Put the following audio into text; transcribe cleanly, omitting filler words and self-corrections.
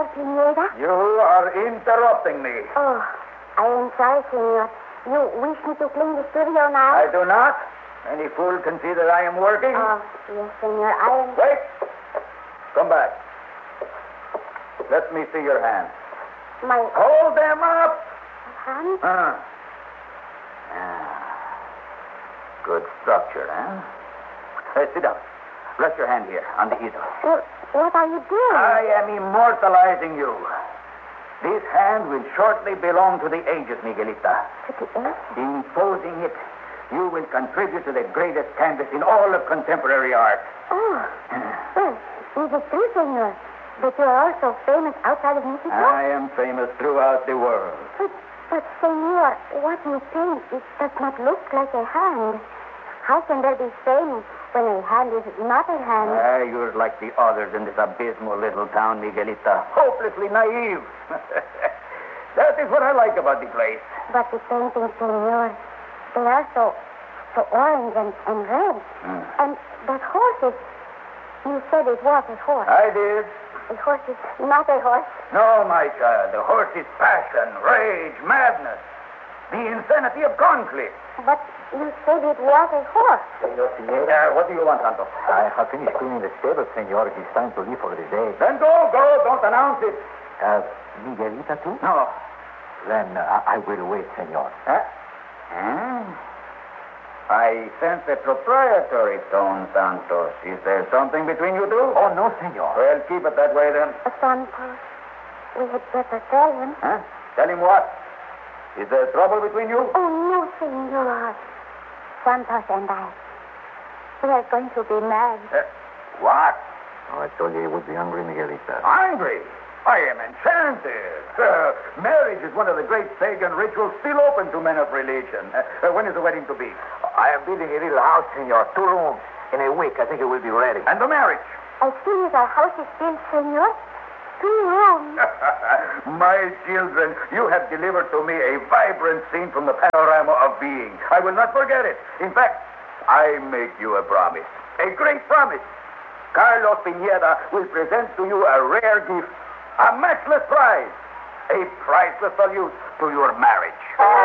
Pineda? You are interrupting me. Oh, I am sorry, senor. You wish me to clean the studio now? I do not. Any fool can see that I am working. Oh, yes, senor. I am... Wait. Come back. Let me see your hands. My Hold them up. hand? Good structure, huh? Sit down. Rest your hand here on the easel. Well, what are you doing? I am immortalizing you. This hand will shortly belong to the ages, Miguelita. To the end? In posing it, you will contribute to the greatest canvas in all of contemporary art. Oh. Well, is it true, senor, that you are also famous outside of Mexico? I am famous throughout the world. But, senor, what you paint, it does not look like a hand. How can there be fame when a hand is not a hand? You're like the others in this abysmal little town, Miguelita. Hopelessly naive. That is what I like about the place. But the paintings, senor, they are so orange and red. And that horse is... You said it was a horse. I did. A horse is not a horse. No, my child. The horse is passion, rage, madness. The insanity of conflict. But you said it was a horse. Senor Pineda, What do you want, Santos? I have finished cleaning the stable, senor. It is time to leave for the day. Then go. Don't announce it. Miguelita, too? No. Then I will wait, senor. I sense a proprietary tone, Santos. Is there something between you two? Oh, no, senor. Well, keep it that way, then. Santos, we had better tell him. Huh? Tell him what? Is there trouble between you? Oh, no, senor. Santos and I, we are going to be married. What? Oh, I told you he would be hungry, Miguelita. Angry? I am enchanted. Marriage is one of the great pagan rituals still open to men of religion. When is the wedding to be? I am building a little house, senor. 2 rooms. In a week, I think it will be ready. And the marriage? As soon as our house is built, senor, 2 rooms. My children, you have delivered to me a vibrant scene from the panorama of being. I will not forget it. In fact, I make you a promise. A great promise. Carlos Pineda will present to you a rare gift, a matchless prize, a priceless salute to your marriage.